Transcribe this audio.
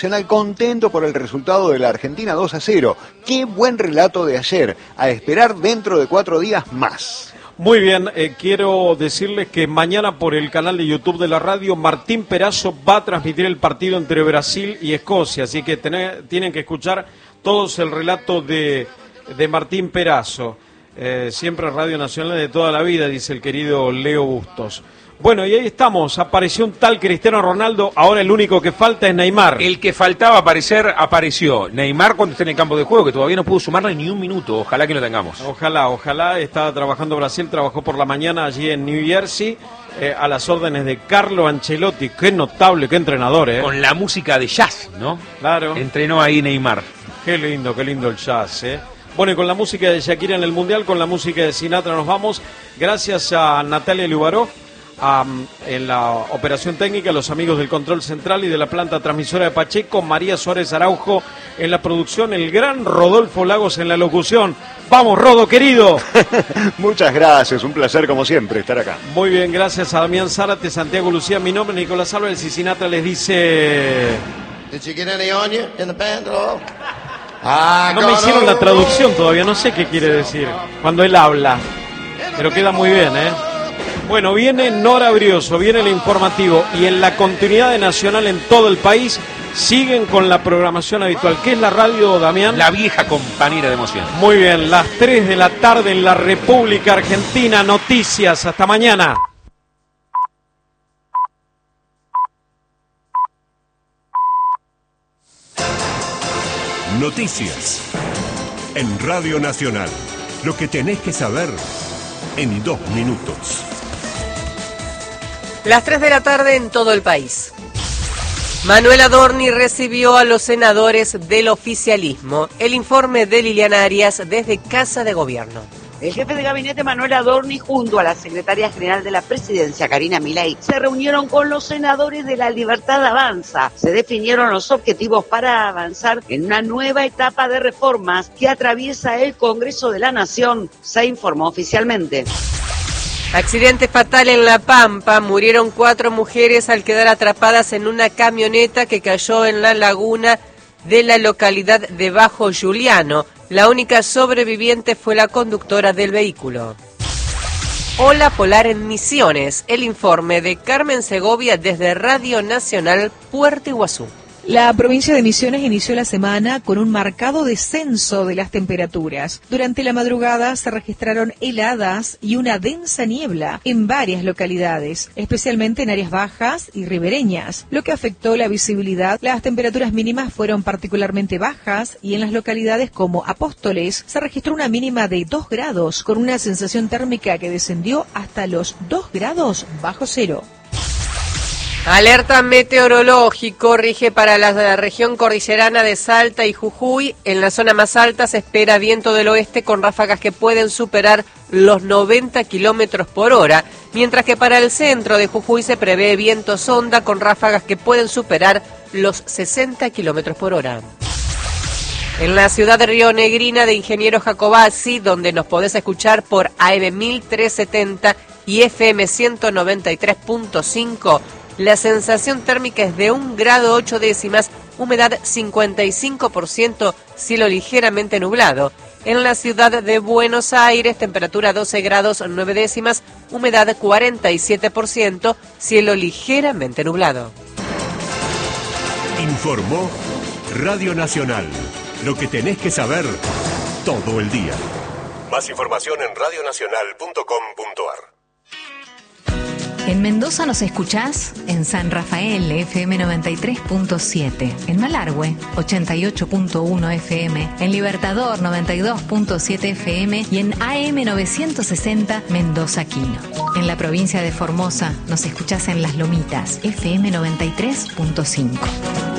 Contento por el resultado de la Argentina 2-0. Qué buen relato de ayer. A esperar dentro de 4 días más. Muy bien, quiero decirles que mañana por el canal de YouTube de la radio, Martín Perazo va a transmitir el partido entre Brasil y Escocia, así que tienen que escuchar todos el relato de Martín Perazo. Siempre Radio Nacional de toda la vida, dice el querido Leo Bustos. Bueno, y ahí estamos, apareció un tal Cristiano Ronaldo, ahora el único que falta es Neymar. El que faltaba aparecer, apareció. Neymar cuando esté en el campo de juego, que todavía no pudo sumarle ni un minuto, ojalá que lo tengamos. Ojalá, estaba trabajando Brasil, trabajó por la mañana allí en New Jersey, a las órdenes de Carlo Ancelotti, qué notable, qué entrenador, Con la música de jazz, ¿no? Claro. Entrenó ahí Neymar. Qué lindo el jazz, Bueno, y con la música de Shakira en el Mundial, con la música de Sinatra nos vamos, gracias a Natalia Lubaró, en la operación técnica, los amigos del control central y de la planta transmisora de Pacheco, María Suárez Araujo en la producción, el gran Rodolfo Lagos en la locución. ¡Vamos, Rodo, querido! Muchas gracias, un placer como siempre estar acá. Muy bien, gracias a Damián Zárate, Santiago Lucía, mi nombre es Nicolás Álvarez y Sinatra les dice... No me hicieron la traducción todavía, no sé qué quiere decir cuando él habla, pero queda muy bien, Bueno, viene Nora Brioso, viene el informativo y en la continuidad de Nacional en todo el país siguen con la programación habitual. ¿Qué es la radio, Damián? La vieja compañera de emoción. Muy bien, las 3 de la tarde en la República Argentina. Noticias, hasta mañana. Noticias en Radio Nacional. Lo que tenés que saber en 2 minutos. Las 3 de la tarde en todo el país. Manuel Adorni recibió a los senadores del oficialismo. El informe de Liliana Arias desde Casa de Gobierno. El jefe de gabinete Manuel Adorni junto a la secretaria general de la presidencia Karina Milei se reunieron con los senadores de La Libertad Avanza. Se definieron los objetivos para avanzar en una nueva etapa de reformas que atraviesa el Congreso de la Nación, se informó oficialmente. Accidente fatal en La Pampa, murieron 4 mujeres al quedar atrapadas en una camioneta que cayó en la laguna de la localidad de Bajo Juliano. La única sobreviviente fue la conductora del vehículo. Ola polar en Misiones, el informe de Carmen Segovia desde Radio Nacional Puerto Iguazú. La provincia de Misiones inició la semana con un marcado descenso de las temperaturas. Durante la madrugada se registraron heladas y una densa niebla en varias localidades, especialmente en áreas bajas y ribereñas, lo que afectó la visibilidad. Las temperaturas mínimas fueron particularmente bajas y en las localidades como Apóstoles se registró una mínima de 2 grados, con una sensación térmica que descendió hasta los 2 grados bajo cero. Alerta meteorológico rige para la región cordillerana de Salta y Jujuy. En la zona más alta se espera viento del oeste con ráfagas que pueden superar los 90 kilómetros por hora, mientras que para el centro de Jujuy se prevé viento sonda con ráfagas que pueden superar los 60 kilómetros por hora. En la ciudad de rionegrina de Ingeniero Jacobacci, donde nos podés escuchar por AM 1370 y FM 193.5, la sensación térmica es de 1 grado 8 décimas, humedad 55%, cielo ligeramente nublado. En la ciudad de Buenos Aires, temperatura 12 grados 9 décimas, humedad 47%, cielo ligeramente nublado. Informó Radio Nacional. Lo que tenés que saber todo el día. Más información en radionacional.com.ar. En Mendoza nos escuchás en San Rafael, FM 93.7, en Malargüe, 88.1 FM, en Libertador, 92.7 FM y en AM 960, Mendoza Quino. En la provincia de Formosa nos escuchás en Las Lomitas, FM 93.5.